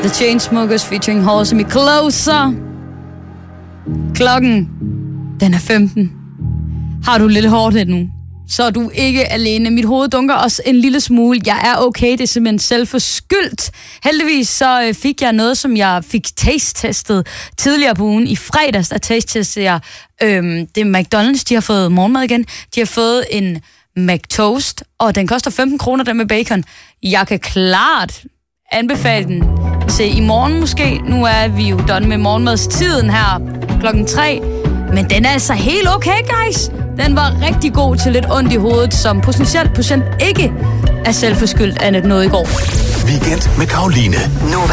The Chainsmokers featuring Halsey Me Closer. Klokken, den er 15. Har du lidt hårdt lidt nu, så er du ikke alene. Mit hoved dunker også en lille smule. Jeg er okay, det er simpelthen selvforskyldt. Heldigvis så fik jeg noget, som jeg fik taste-testet tidligere på ugen. I fredags, der taste-testede jeg det er McDonald's. De har fået morgenmad igen. De har fået en McToast, og den koster 15 kroner, den med bacon. Jeg kan klart anbefale den til i morgen måske. Nu er vi jo done med morgenmadstiden her klokken 3. Men den er altså helt okay, guys. Den var rigtig god til lidt ondt i hovedet, som potentielt ikke er selvforskyldt andet noget i går. Weekend med Karoline. Nova.